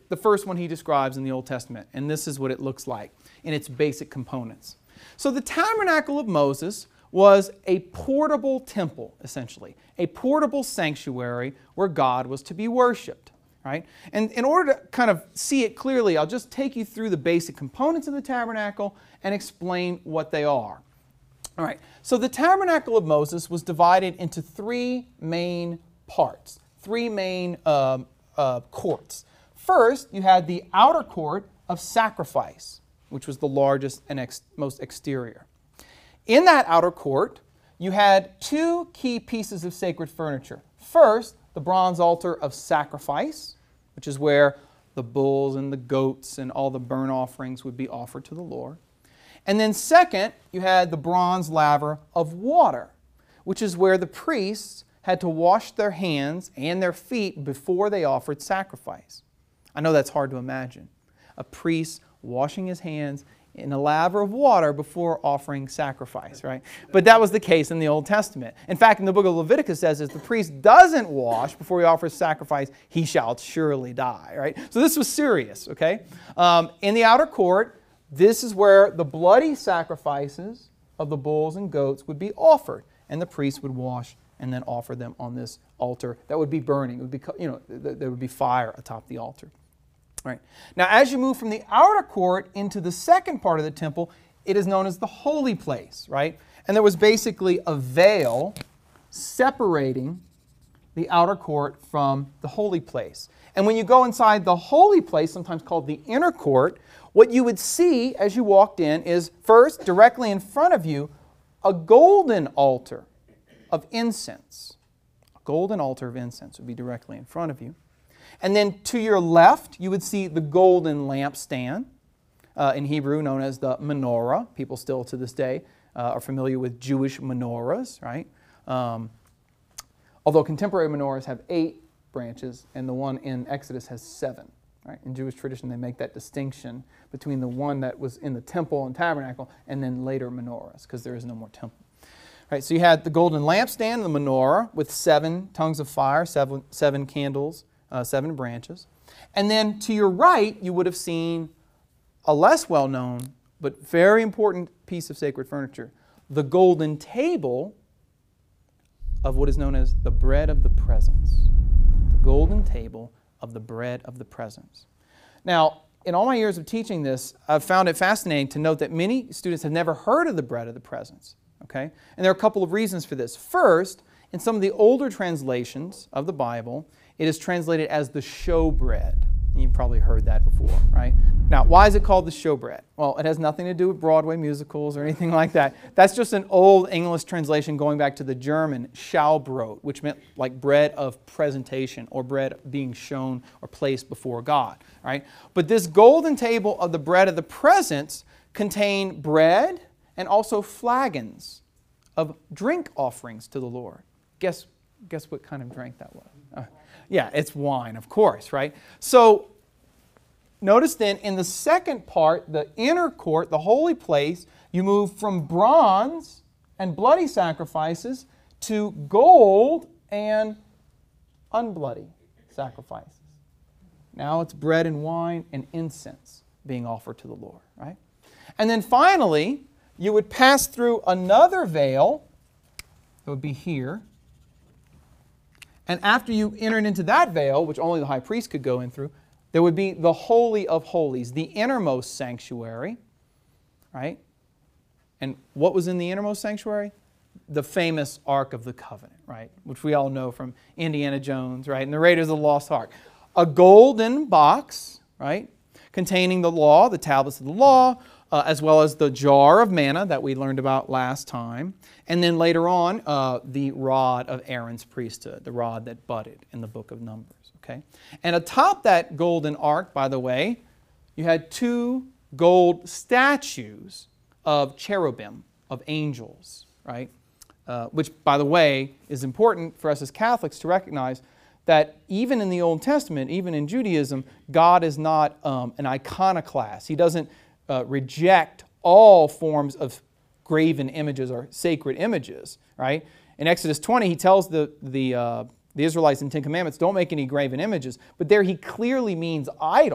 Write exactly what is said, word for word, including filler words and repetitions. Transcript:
the first one he describes in the Old Testament, and this is what it looks like in its basic components. So the tabernacle of Moses was a portable temple, essentially, a portable sanctuary where God was to be worshipped. Right? And in order to kind of see it clearly, I'll just take you through the basic components of the tabernacle and explain what they are. All right, so the tabernacle of Moses was divided into three main parts, three main um, uh, courts. First, you had the outer court of sacrifice, which was the largest and ex most exterior. In that outer court, you had two key pieces of sacred furniture. First, the bronze altar of sacrifice, which is where the bulls and the goats and all the burnt offerings would be offered to the Lord. And then second, you had the bronze laver of water, which is where the priests had to wash their hands and their feet before they offered sacrifice. I know that's hard to imagine. A priest washing his hands in a laver of water before offering sacrifice, right? But that was the case in the Old Testament. In fact, in the book of Leviticus says, if the priest doesn't wash before he offers sacrifice, he shall surely die, right? So this was serious, okay? Um, in the outer court, this is where the bloody sacrifices of the bulls and goats would be offered, and the priest would wash and then offer them on this altar that would be burning. It would be, you know, there would be fire atop the altar. Right. Now, as you move from the outer court into the second part of the temple, it is known as the holy place, right? And there was basically a veil separating the outer court from the holy place. And when you go inside the holy place, sometimes called the inner court, what you would see as you walked in is, first, directly in front of you, a golden altar of incense. A golden altar of incense would be directly in front of you. And then to your left, you would see the golden lampstand, uh, in Hebrew known as the menorah. People still to this day uh, are familiar with Jewish menorahs, right? Um, although contemporary menorahs have eight branches, and the one in Exodus has seven. Right? In Jewish tradition, they make that distinction between the one that was in the temple and tabernacle and then later menorahs, because there is no more temple. Right, so you had the golden lampstand, the menorah, with seven tongues of fire, seven, seven candles, Uh, seven branches. And then to your right, you would have seen a less well-known but very important piece of sacred furniture, the golden table of what is known as the bread of the presence. The golden table of the bread of the presence. Now, in all my years of teaching this, I've found it fascinating to note that many students have never heard of the bread of the presence. Okay? And there are a couple of reasons for this. First, in some of the older translations of the Bible, it is translated as the showbread. You've probably heard that before, right? Now, why is it called the showbread? Well, it has nothing to do with Broadway musicals or anything like that. That's just an old English translation going back to the German Schaubrot, which meant like bread of presentation or bread being shown or placed before God, right? But this golden table of the bread of the presence contained bread and also flagons of drink offerings to the Lord. Guess, guess what kind of drink that was? Uh, yeah, it's wine, of course, right? So notice then in the second part, the inner court, the holy place, you move from bronze and bloody sacrifices to gold and unbloody sacrifices. Now it's bread and wine and incense being offered to the Lord, right? And then finally, you would pass through another veil. It would be here. And after you entered into that veil, which only the high priest could go in through, there would be the Holy of Holies, the innermost sanctuary, right? And what was in the innermost sanctuary? The famous Ark of the Covenant, right? Which we all know from Indiana Jones, right? And the Raiders of the Lost Ark. A golden box, right? Containing the law, the tablets of the law, Uh, as well as the jar of manna that we learned about last time. And then later on, uh, the rod of Aaron's priesthood, the rod that budded in the book of Numbers. Okay? And atop that golden ark, by the way, you had two gold statues of cherubim, of angels, right? Uh, which, by the way, is important for us as Catholics to recognize that even in the Old Testament, even in Judaism, God is not um, an iconoclast. He doesn't Uh, reject all forms of graven images or sacred images, right? In Exodus twenty, he tells the, the, uh, the Israelites in Ten Commandments, don't make any graven images. But there he clearly means idols.